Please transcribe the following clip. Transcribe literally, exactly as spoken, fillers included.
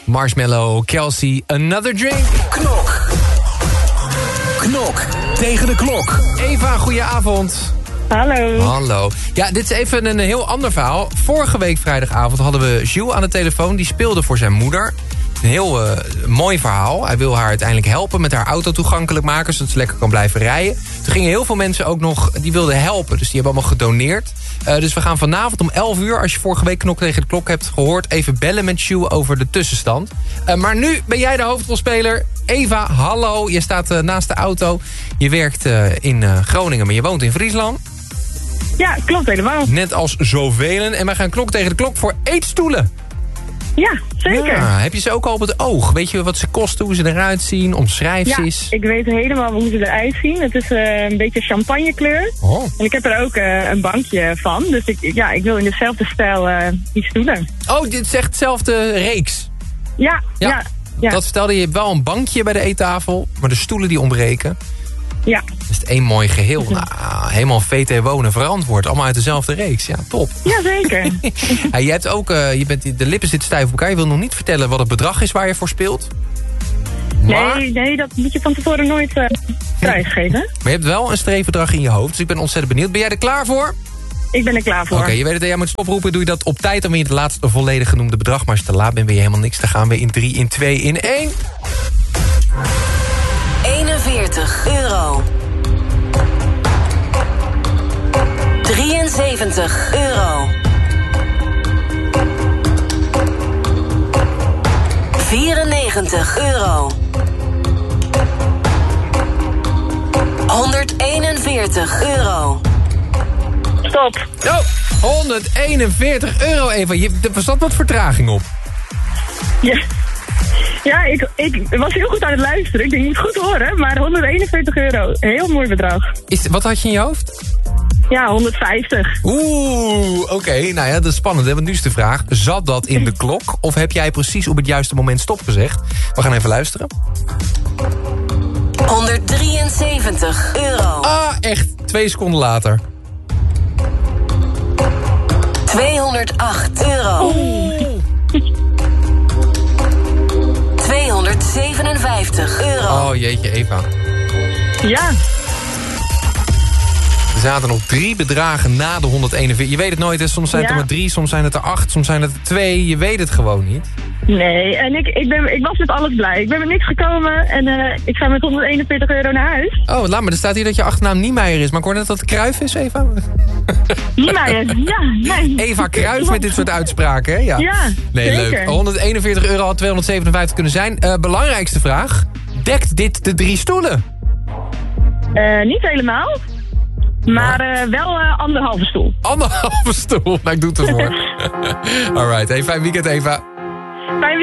Marshmallow, Kelsey, Another Drink. Knok. Knok tegen de klok. Eva, goedenavond. Hallo. Hallo. Ja, dit is even een heel ander verhaal. Vorige week vrijdagavond hadden we Jules aan de telefoon. Die speelde voor zijn moeder. Een heel uh, mooi verhaal. Hij wil haar uiteindelijk helpen met haar auto toegankelijk maken, zodat ze lekker kan blijven rijden. Toen gingen heel veel mensen ook nog, die wilden helpen. Dus die hebben allemaal gedoneerd. Uh, dus we gaan vanavond om elf uur, als je vorige week Knok tegen de klok hebt gehoord, even bellen met Jules over de tussenstand. Uh, maar nu ben jij de hoofdrolspeler. Eva, hallo. Je staat uh, naast de auto. Je werkt uh, in uh, Groningen, maar je woont in Friesland. Ja, klopt helemaal. Net als zoveel. En wij gaan Klok tegen de klok voor eetstoelen. Ja, zeker. Ja, heb je ze ook al op het oog? Weet je wat ze kosten, hoe ze eruit zien? Omschrijf ze eens. Ja, ik weet helemaal hoe ze eruit zien. Het is uh, een beetje champagnekleur. Oh. En ik heb er ook uh, een bankje van. Dus ik, ja, ik wil in dezelfde stijl uh, die stoelen. Oh, dit zegt hetzelfde reeks. Ja, ja, ja, ja. Dat vertelde je. Je hebt wel een bankje bij de eettafel, maar de stoelen die ontbreken. Ja. Dat is het één mooi geheel. Nou, helemaal V T Wonen verantwoord. Allemaal uit dezelfde reeks. Ja, top. Ja, zeker. Ja, je hebt ook, uh, je bent, de lippen zitten stijf op elkaar. Je wil nog niet vertellen wat het bedrag is waar je voor speelt. Maar... Nee, nee, dat moet je van tevoren nooit uh, prijsgeven. Maar je hebt wel een streefbedrag in je hoofd. Dus ik ben ontzettend benieuwd. Ben jij er klaar voor? Ik ben er klaar voor. Oké, okay, je weet dat jij moet stoproepen. Doe je dat op tijd, dan win je het laatste volledig genoemde bedrag. Maar als je te laat bent, ben je helemaal niks. Dan gaan we in drie, in twee, in één. eenenveertig euro. drieënzeventig euro. vierennegentig euro. honderdeenenveertig euro. Stop. Oh, honderdeenenveertig euro, Eva. Je, er zat wat vertraging op. Ja. Ja, ik, ik was heel goed aan het luisteren. Ik denk niet goed horen, maar honderdeenenveertig euro. Heel mooi bedrag. Is, wat had je in je hoofd? Ja, honderdvijftig. Oeh, oké. Okay. Nou ja, dat is spannend, hè? Want nu is de vraag, zat dat in de klok? Of heb jij precies op het juiste moment stop gezegd? We gaan even luisteren. honderddrieënzeventig euro. Ah, echt. Twee seconden later. tweehonderdacht euro. Oeh. tweehonderdzevenenvijftig euro. Oh, jeetje, Eva. Ja. Er zaten nog drie bedragen na de honderdeenenveertig. Je weet het nooit, hè? Soms zijn het ja. er maar drie, soms zijn het er acht, soms zijn het er twee. Je weet het gewoon niet. Nee, en ik, ik, ben, ik was met alles blij. Ik ben met niks gekomen en uh, ik ga met honderdeenenveertig euro naar huis. Oh, laat maar. Er staat hier dat je achternaam Niemeyer is. Maar ik hoor net dat het Cruijff is, Eva? Niemeyer, ja. Nee. Eva Cruijff met dit soort uitspraken, hè? Ja, ja nee, zeker. Leuk. honderdeenenveertig euro had tweehonderdzevenenvijftig kunnen zijn. Uh, belangrijkste vraag. Dekt dit de drie stoelen? Uh, niet helemaal. Maar uh, wel uh, anderhalve stoel. Anderhalve stoel? Nou, ik doe het ervoor. Alright. Hey, fijn weekend, Eva. Fijn